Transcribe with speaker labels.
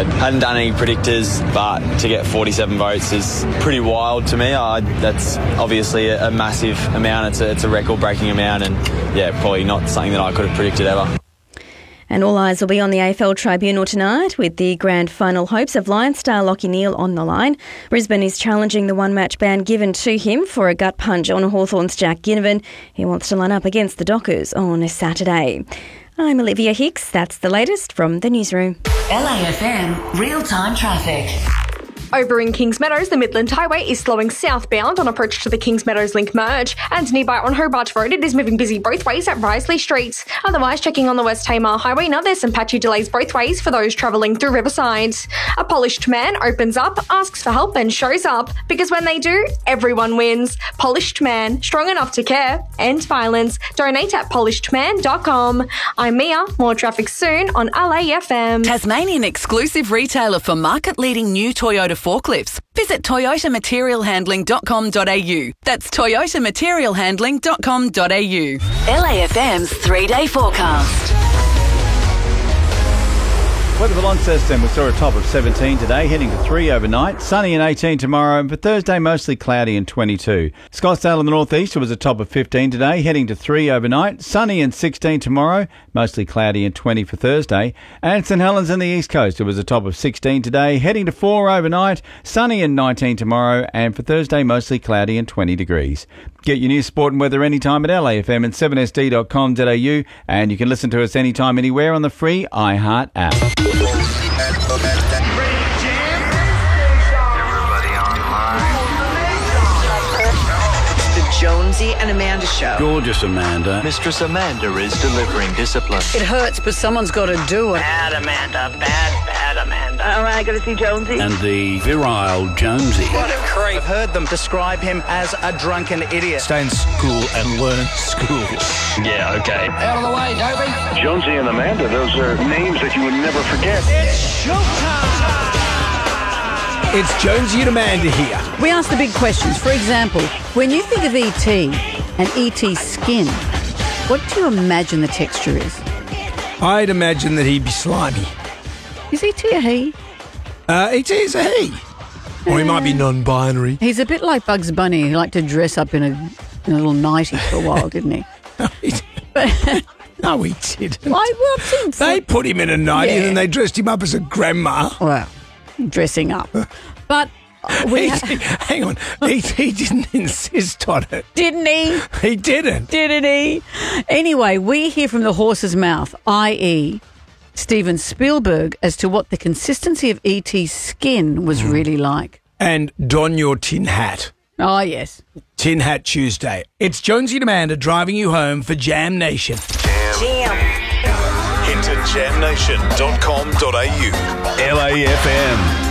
Speaker 1: I hadn't done any predictors, but to get 47 votes is pretty wild to me. That's obviously a massive amount. It's a record-breaking amount, and probably not something that I could have predicted ever.
Speaker 2: And all eyes will be on the AFL Tribunal tonight, with the grand final hopes of Lions star Lachie Neale on the line. Brisbane is challenging the one-match ban given to him for a gut punch on Hawthorn's Jack Ginnivan. He wants to line up against the Dockers on a Saturday. I'm Olivia Hicks. That's the latest from the newsroom.
Speaker 3: LAFM real-time traffic.
Speaker 4: Over in Kings Meadows, the Midland Highway is slowing southbound on approach to the Kings Meadows Link merge, and nearby on Hobart Road it is moving busy both ways at Risley Street. Otherwise, checking on the West Tamar Highway, now there's some patchy delays both ways for those travelling through Riverside. A polished man opens up, asks for help and shows up, because when they do, everyone wins. Polished Man, strong enough to care, end violence. Donate at polishedman.com. I'm Mia, more traffic soon on LAFM.
Speaker 3: Tasmanian exclusive retailer for market-leading new Toyota forklifts. Visit toyotamaterialhandling.com.au. That's toyotamaterialhandling.com.au. LAFM's 3-day forecast.
Speaker 5: Weather for Launceston, we saw a top of 17 today, heading to 3 overnight. Sunny and 18 tomorrow, and for Thursday, mostly cloudy and 22. Scottsdale in the northeast, it was a top of 15 today, heading to 3 overnight. Sunny and 16 tomorrow, mostly cloudy and 20 for Thursday. And St Helens in the east coast, it was a top of 16 today, heading to 4 overnight. Sunny and 19 tomorrow, and for Thursday, mostly cloudy and 20 degrees. Get your news, sport and weather anytime at LAFM and 7sd.com.au, and you can listen to us anytime, anywhere on the free iHeart app.
Speaker 6: Jonesy and Amanda show.
Speaker 7: Gorgeous Amanda.
Speaker 8: Mistress Amanda is delivering discipline.
Speaker 6: It hurts, but someone's got to do it.
Speaker 9: Bad Amanda. Bad Amanda.
Speaker 6: All right, got to see Jonesy.
Speaker 7: And the virile Jonesy.
Speaker 9: What a creep. I've heard them describe him as a drunken idiot.
Speaker 8: Stay in school and learn school.
Speaker 9: Yeah, okay.
Speaker 8: Out of the way, Dopey.
Speaker 10: Jonesy and Amanda, those are names that you would never forget.
Speaker 9: It's showtime.
Speaker 8: It's Jonesy and Amanda here.
Speaker 11: We ask the big questions. For example, when you think of E.T. and E.T.'s skin, what do you imagine the texture is?
Speaker 8: I'd imagine that he'd be slimy.
Speaker 11: Is E.T. a he?
Speaker 8: E.T. is a he. Or he might be non-binary.
Speaker 11: He's a bit like Bugs Bunny. He liked to dress up in a little nightie for a while, didn't he?
Speaker 8: No, he didn't.
Speaker 11: They
Speaker 8: put him in a nightie and then they dressed him up as a grandma.
Speaker 11: Well, dressing up. But
Speaker 8: hang on, E.T. didn't insist on it.
Speaker 11: Didn't he?
Speaker 8: He didn't.
Speaker 11: Didn't he? Anyway, we hear from the horse's mouth, i.e. Steven Spielberg, as to what the consistency of E.T.'s skin was really like.
Speaker 8: And don your tin hat.
Speaker 11: Oh, yes.
Speaker 8: Tin Hat Tuesday. It's Jonesy and Amanda driving you home for Jam Nation.
Speaker 3: Jam.
Speaker 12: Head to jamnation.com.au. LAFM.